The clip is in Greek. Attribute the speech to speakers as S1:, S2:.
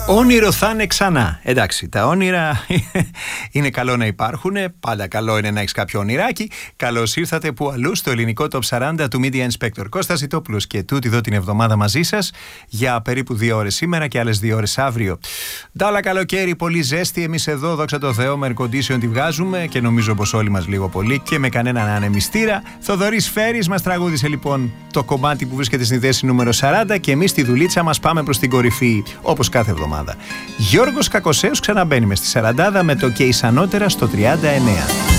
S1: Όνειρο θα είναι ξανά. Εντάξει, τα όνειρα είναι καλό να υπάρχουν. Πάντα καλό είναι να έχεις κάποιο όνειράκι. Καλώς ήρθατε που αλλού στο ελληνικό Top 40 του Media Inspector. Κώστας Ιτόπουλος και τούτη εδώ την εβδομάδα μαζί σας για περίπου 2 ώρες σήμερα και άλλες 2 ώρες αύριο. Ντάλα καλοκαίρι, πολύ ζέστη. Εμείς εδώ, δόξα τω Θεώ, με air condition τη βγάζουμε και νομίζω πως όλοι μας λίγο πολύ και με κανέναν ανεμιστήρα. Θοδωρής Φέρης μας τραγούδισε λοιπόν το κομμάτι που βρίσκεται στη θέση νούμερο 40 και εμείς στη δουλίτσα μας πάμε προς την κορυφή όπως κάθε εβδομάδα. Γιώργος Κακοσέος ξαναμπαίνει μες στη 40 με το και εις ανώτερα στο 39.